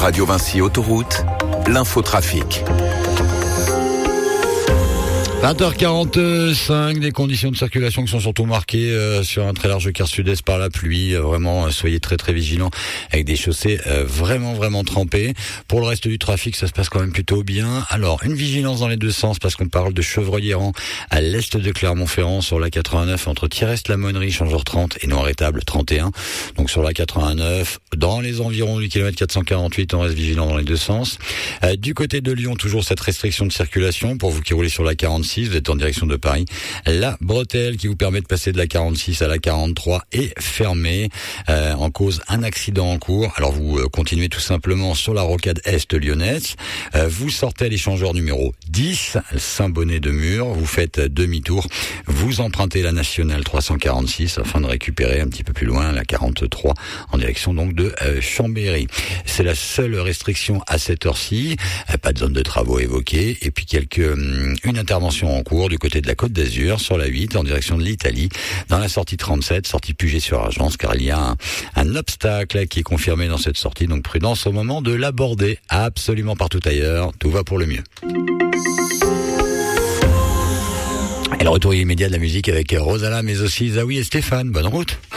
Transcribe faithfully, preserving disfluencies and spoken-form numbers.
Radio Vinci Autoroute, l'infotrafic. vingt heures quarante-cinq, des conditions de circulation qui sont surtout marquées euh, sur un très large quart sud-est par la pluie. Euh, vraiment, euh, soyez très très vigilants avec des chaussées euh, vraiment vraiment trempées. Pour le reste du trafic, ça se passe quand même plutôt bien. Alors, une vigilance dans les deux sens parce qu'on parle de Chevreuil-Errand à l'est de Clermont-Ferrand sur la quatre-vingt-neuf entre Thierrest-la-Monnerie, changeur trente et Noir-Étable trente et un. Donc sur la quatre-vingt-neuf, dans les environs du kilomètre quatre cent quarante-huit, on reste vigilant dans les deux sens. Euh, du côté de Lyon, toujours cette restriction de circulation pour vous qui roulez sur la quarante-six. Vous êtes en direction de Paris. La bretelle qui vous permet de passer de la quarante-six à la quarante-trois est fermée. Euh, en cause un accident en cours. Alors vous euh, continuez tout simplement sur la rocade est lyonnaise. Euh, vous sortez à l'échangeur numéro dix, Saint-Bonnet-de-Mur. Vous faites demi-tour. Vous empruntez la nationale trois cent quarante-six afin de récupérer un petit peu plus loin la quarante-trois en direction donc de euh, Chambéry. C'est la seule restriction à cette heure-ci. Euh, pas de zone de travaux évoquée. Et puis quelques hum, une intervention en cours du côté de la Côte d'Azur sur la huit en direction de l'Italie dans la sortie trente-sept, sortie Puget-sur-Argence, car il y a un, un obstacle qui est confirmé dans cette sortie, donc prudence au moment de l'aborder. Absolument partout ailleurs, tout va pour le mieux. Et le retour immédiat de la musique avec Rosala mais aussi Zawi et Stéphane. Bonne route.